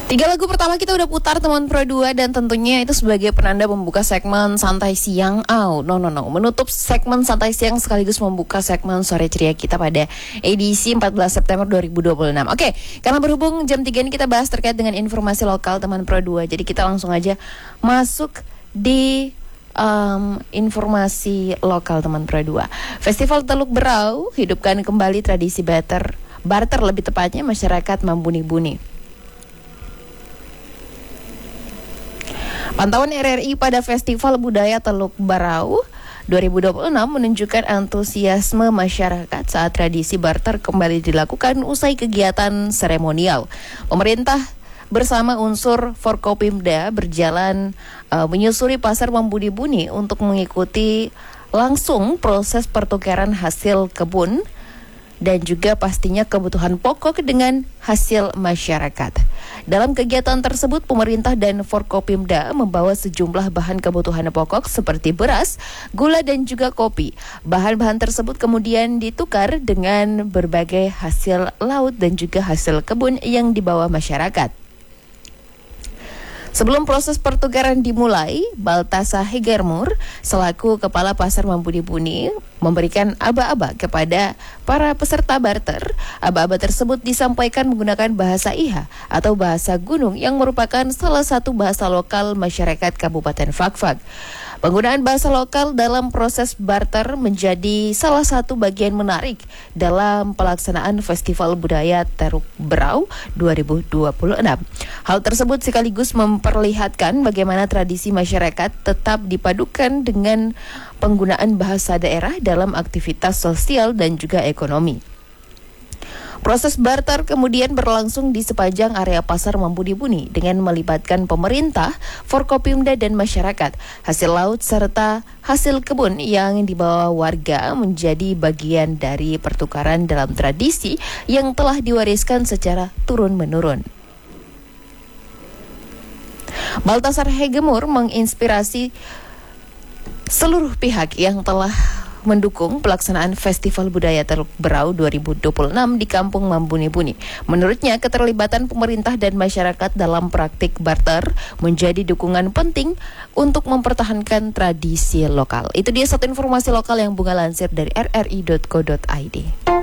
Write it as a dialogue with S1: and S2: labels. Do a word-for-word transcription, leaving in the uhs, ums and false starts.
S1: Tiga lagu pertama kita udah putar teman Pro dua, dan tentunya itu sebagai penanda membuka segmen Santai Siang. Oh, no no no, menutup segmen Santai Siang sekaligus membuka segmen Sore Ceria kita pada edisi empat belas September dua ribu dua puluh enam. Oke, karena berhubung jam tiga ini kita bahas terkait dengan informasi lokal teman Pro dua. Jadi kita langsung aja masuk di um, informasi lokal teman Pro dua. Festival Teluk Berau hidupkan kembali tradisi barter, barter lebih tepatnya masyarakat Mambuni-Buni. Pantauan R R I pada Festival Budaya Teluk Berau dua ribu dua puluh enam menunjukkan antusiasme masyarakat saat tradisi barter kembali dilakukan usai kegiatan seremonial. Pemerintah bersama unsur Forkopimda berjalan uh, menyusuri pasar Mambuni-Buni untuk mengikuti langsung proses pertukaran hasil kebun dan juga pastinya kebutuhan pokok dengan hasil masyarakat. Dalam kegiatan tersebut, pemerintah dan Forkopimda membawa sejumlah bahan kebutuhan pokok seperti beras, gula, dan juga kopi. Bahan-bahan tersebut kemudian ditukar dengan berbagai hasil laut dan juga hasil kebun yang dibawa masyarakat. Sebelum proses pertukaran dimulai, Baltasar Hegermur selaku Kepala Pasar Mambuni-Buni memberikan aba-aba kepada para peserta barter. Aba-aba tersebut disampaikan menggunakan bahasa Iha atau bahasa gunung yang merupakan salah satu bahasa lokal masyarakat Kabupaten Fakfak. Penggunaan bahasa lokal dalam proses barter menjadi salah satu bagian menarik dalam pelaksanaan Festival Budaya Teluk Berau dua ribu dua puluh enam. Hal tersebut sekaligus memperlihatkan bagaimana tradisi masyarakat tetap dipadukan dengan penggunaan bahasa daerah dalam aktivitas sosial dan juga ekonomi. Proses barter kemudian berlangsung di sepanjang area pasar Mambuni-Buni dengan melibatkan pemerintah, Forkopimda, dan masyarakat. Hasil laut serta hasil kebun yang dibawa warga menjadi bagian dari pertukaran dalam tradisi yang telah diwariskan secara turun-menurun. Baltasar Hegemur menginspirasi seluruh pihak yang telah mendukung pelaksanaan Festival Budaya Teluk Berau dua ribu dua puluh enam di Kampung Mambuni-Buni. Menurutnya, keterlibatan pemerintah dan masyarakat dalam praktik barter menjadi dukungan penting untuk mempertahankan tradisi lokal. Itu dia satu informasi lokal yang Bunga lansir dari r r i dot co dot i d.